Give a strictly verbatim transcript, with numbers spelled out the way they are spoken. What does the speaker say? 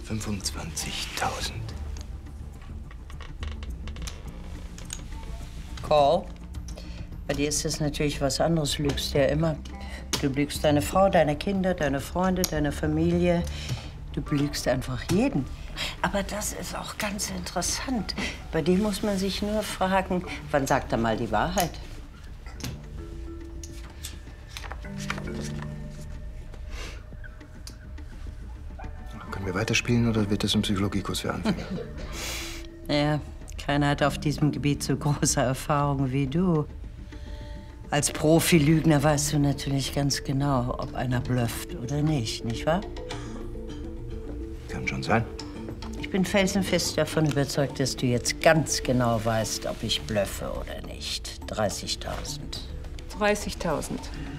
fünfundzwanzigtausend. Call. Bei dir ist es natürlich was anderes. Du lügst ja immer. Du belügst deine Frau, deine Kinder, deine Freunde, deine Familie. Du belügst einfach jeden. Aber das ist auch ganz interessant. Bei dir muss man sich nur fragen, wann sagt er mal die Wahrheit? Können wir weiterspielen oder wird das ein Psychologiekurs für Anfänger? Naja, keiner hat auf diesem Gebiet so große Erfahrung wie du. Als Profi-Lügner weißt du natürlich ganz genau, ob einer blufft oder nicht, nicht wahr? Kann schon sein. Ich bin felsenfest davon überzeugt, dass du jetzt ganz genau weißt, ob ich bluffe oder nicht. dreißigtausend. dreißigtausend.